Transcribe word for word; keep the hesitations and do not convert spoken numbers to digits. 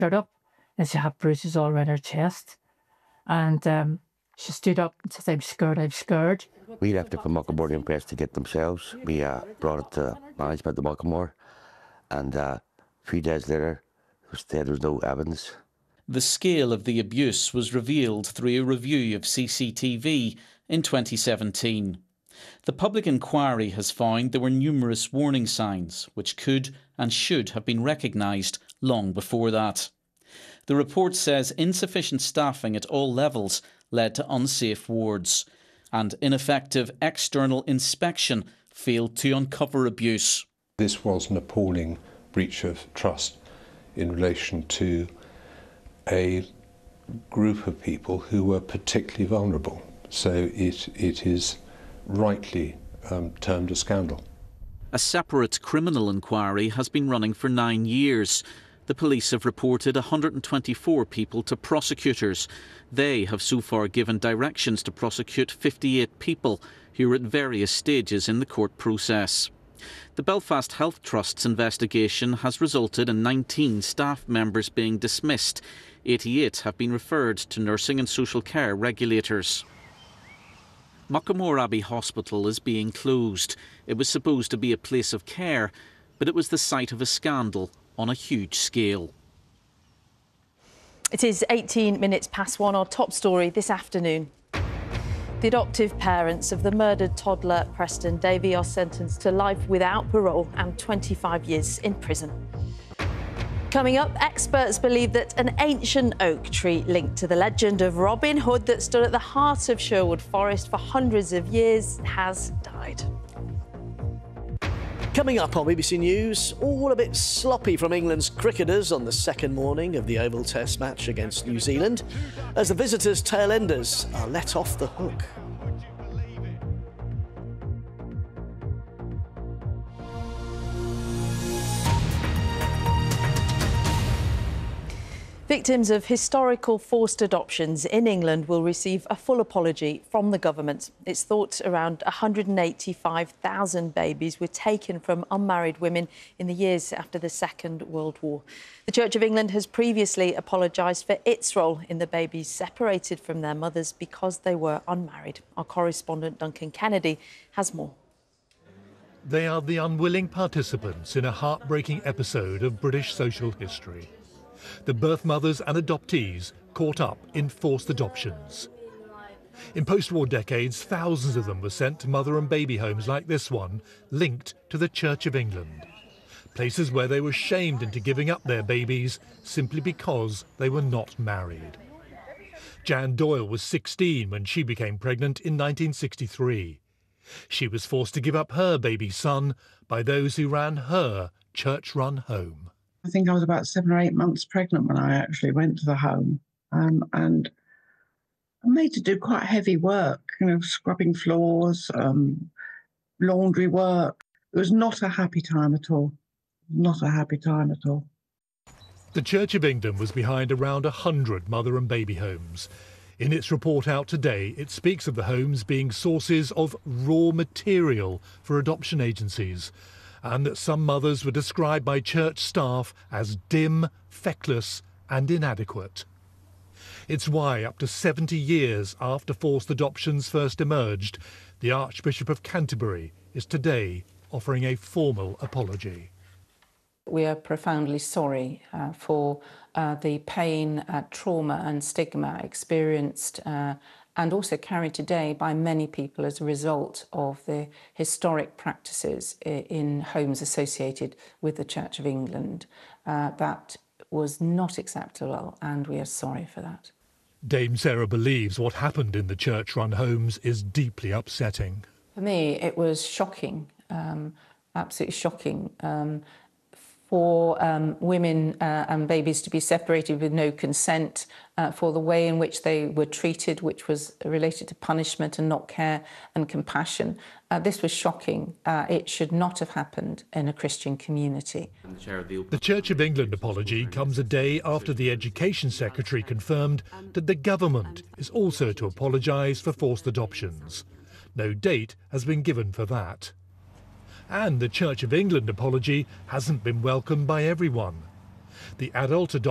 stood up and she had bruises all around her chest. And um, she stood up and said, "I'm scared, I'm scared." We left it for Muckamore to investigate themselves. We uh, brought it to management of Muckamore, and uh, three days later, there was no evidence. The scale of the abuse was revealed through a review of C C T V in twenty seventeen. The public inquiry has found there were numerous warning signs which could and should have been recognised long before that. The report says insufficient staffing at all levels led to unsafe wards, and ineffective external inspection failed to uncover abuse. This was an appalling breach of trust in relation to a group of people who were particularly vulnerable. So it, it is rightly um, termed a scandal. A separate criminal inquiry has been running for nine years. The police have reported one hundred twenty-four people to prosecutors. They have so far given directions to prosecute fifty-eight people who are at various stages in the court process. The Belfast Health Trust's investigation has resulted in nineteen staff members being dismissed. eighty-eight have been referred to nursing and social care regulators. Muckamore Abbey Hospital is being closed. It was supposed to be a place of care, but it was the site of a scandal on a huge scale. It is eighteen minutes past one. Our top story this afternoon. The adoptive parents of the murdered toddler Preston Davey are sentenced to life without parole and twenty-five years in prison. Coming up, experts believe that an ancient oak tree linked to the legend of Robin Hood that stood at the heart of Sherwood Forest for hundreds of years has died. Coming up on B B C News, all a bit sloppy from England's cricketers on the second morning of the Oval Test match against New Zealand, as the visitors' tail enders are let off the hook. Victims of historical forced adoptions in England will receive a full apology from the government. It's thought around one hundred eighty-five thousand babies were taken from unmarried women in the years after the Second World War. The Church of England has previously apologised for its role in the babies separated from their mothers because they were unmarried. Our correspondent Duncan Kennedy has more. They are the unwilling participants in a heartbreaking episode of British social history. The birth mothers and adoptees caught up in forced adoptions. In post-war decades, thousands of them were sent to mother and baby homes like this one, linked to the Church of England. Places where they were shamed into giving up their babies simply because they were not married. Jan Doyle was sixteen when she became pregnant in nineteen sixty-three. She was forced to give up her baby son by those who ran her church-run home. I think I was about seven or eight months pregnant when I actually went to the home, um, and I'm made to do quite heavy work, you know, scrubbing floors, um, laundry work. It was not a happy time at all. Not a happy time at all. The Church of England was behind around one hundred mother and baby homes. In its report out today, it speaks of the homes being sources of raw material for adoption agencies, and that some mothers were described by church staff as dim, feckless and inadequate. It's why, up to seventy years after forced adoptions first emerged, the Archbishop of Canterbury is today offering a formal apology. We are profoundly sorry uh, for uh, the pain, uh, trauma and stigma experienced uh, and also carried today by many people as a result of the historic practices in homes associated with the Church of England. Uh, that was not acceptable, and we are sorry for that. Dame Sarah believes what happened in the church-run homes is deeply upsetting. For me, it was shocking, um, absolutely shocking. Um, for um, women uh, and babies to be separated with no consent, uh, for the way in which they were treated, which was related to punishment and not care and compassion. Uh, this was shocking. Uh, it should not have happened in a Christian community. The Church of England apology comes a day after the Education Secretary confirmed that the government is also to apologise for forced adoptions. No date has been given for that. And the Church of England apology hasn't been welcomed by everyone. The adult adoption